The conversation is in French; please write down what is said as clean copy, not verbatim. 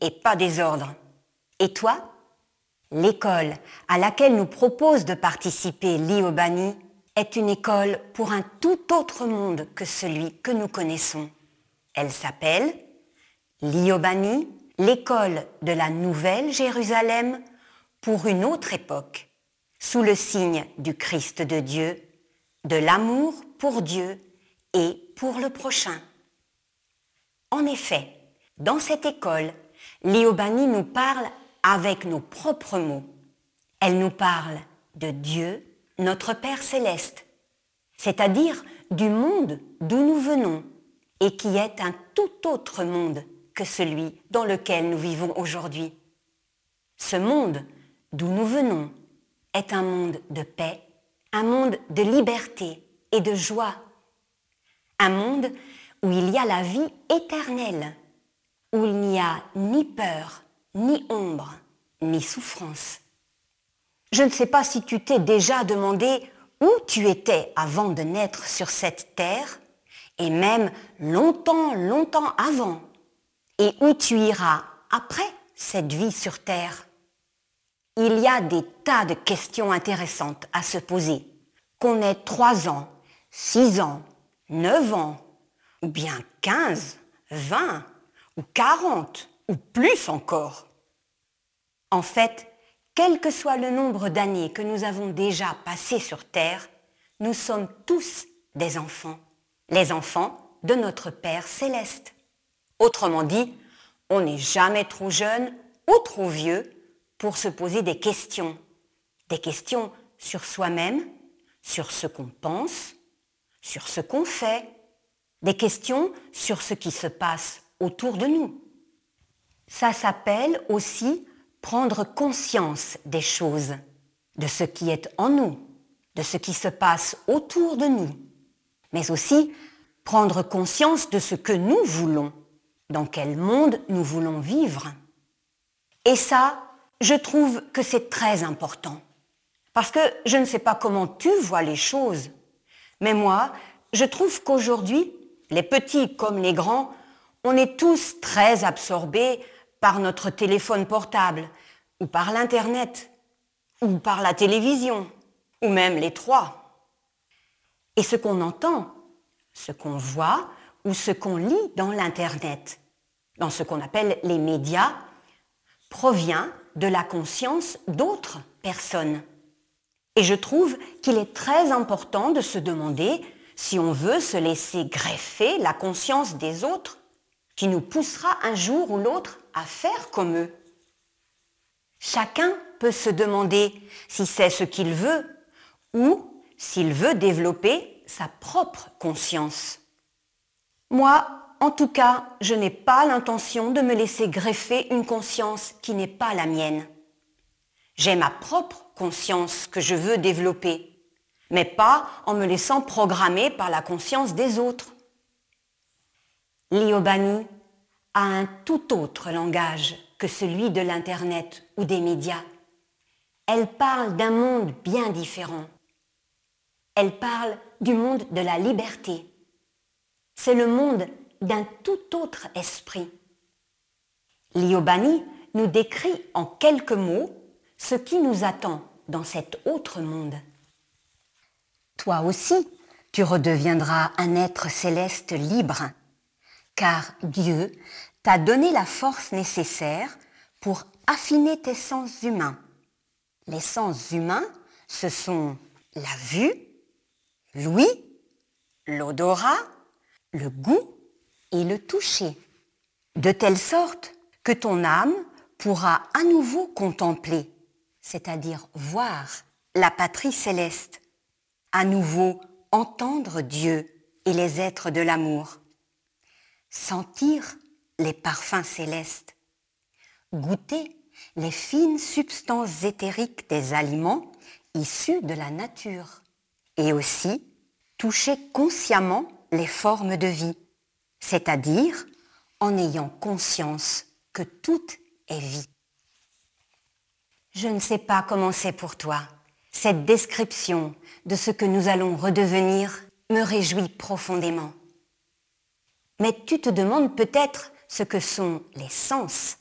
et pas désordre. Et toi? L'école à laquelle nous propose de participer Liobani est une école pour un tout autre monde que celui que nous connaissons. Elle s'appelle Liobani, l'école de la Nouvelle Jérusalem pour une autre époque, sous le signe du Christ de Dieu, de l'amour pour Dieu et pour le prochain. En effet, dans cette école, Liobani nous parle avec nos propres mots. Elle nous parle de Dieu, notre Père céleste, c'est-à-dire du monde d'où nous venons et qui est un tout autre monde que celui dans lequel nous vivons aujourd'hui. Ce monde d'où nous venons est un monde de paix, un monde de liberté et de joie, un monde où il y a la vie éternelle, où il n'y a ni peur, ni ombre, ni souffrance. Je ne sais pas si tu t'es déjà demandé où tu étais avant de naître sur cette terre, et même longtemps, longtemps avant, et où tu iras après cette vie sur terre. Il y a des tas de questions intéressantes à se poser, qu'on ait 3 ans, 6 ans, 9 ans, ou bien 15, 20, ou 40, ou plus encore. En fait, quel que soit le nombre d'années que nous avons déjà passées sur Terre, nous sommes tous des enfants, les enfants de notre Père céleste. Autrement dit, on n'est jamais trop jeune ou trop vieux pour se poser des questions sur soi-même, sur ce qu'on pense, sur ce qu'on fait, des questions sur ce qui se passe autour de nous. Ça s'appelle aussi prendre conscience des choses, de ce qui est en nous, de ce qui se passe autour de nous, mais aussi prendre conscience de ce que nous voulons, dans quel monde nous voulons vivre. Et ça, je trouve que c'est très important, parce que je ne sais pas comment tu vois les choses, mais moi, je trouve qu'aujourd'hui, les petits comme les grands, on est tous très absorbés par notre téléphone portable, ou par l'Internet, ou par la télévision, ou même les trois. Et ce qu'on entend, ce qu'on voit, ou ce qu'on lit dans l'Internet, dans ce qu'on appelle les médias, provient de la conscience d'autres personnes. Et je trouve qu'il est très important de se demander si on veut se laisser greffer la conscience des autres qui nous poussera un jour ou l'autre à faire comme eux. Chacun peut se demander si c'est ce qu'il veut ou s'il veut développer sa propre conscience. Moi, en tout cas, je n'ai pas l'intention de me laisser greffer une conscience qui n'est pas la mienne. J'ai ma propre conscience que je veux développer, mais pas en me laissant programmer par la conscience des autres. Liobani a un tout autre langage que celui de l'Internet ou des médias. Elle parle d'un monde bien différent. Elle parle du monde de la liberté. C'est le monde d'un tout autre esprit. Liobani nous décrit en quelques mots ce qui nous attend dans cet autre monde. Toi aussi, tu redeviendras un être céleste libre, car Dieu t'a donné la force nécessaire pour affiner tes sens humains. Les sens humains, ce sont la vue, l'ouïe, l'odorat, le goût et le toucher, de telle sorte que ton âme pourra à nouveau contempler, c'est-à-dire voir la patrie céleste, à nouveau entendre Dieu et les êtres de l'amour, sentir les parfums célestes, goûter les fines substances éthériques des aliments issus de la nature et aussi toucher consciemment les formes de vie, c'est-à-dire en ayant conscience que tout est vie. Je ne sais pas comment c'est pour toi. Cette description de ce que nous allons redevenir me réjouit profondément. Mais tu te demandes peut-être ce que sont les sens